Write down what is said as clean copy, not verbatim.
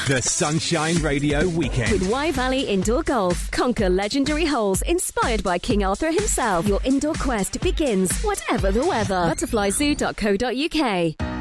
The Sunshine Radio Weekend. With Y Valley Indoor Golf. Conquer legendary holes inspired by King Arthur himself. Your indoor quest begins, whatever the weather. Butterflyzoo.co.uk.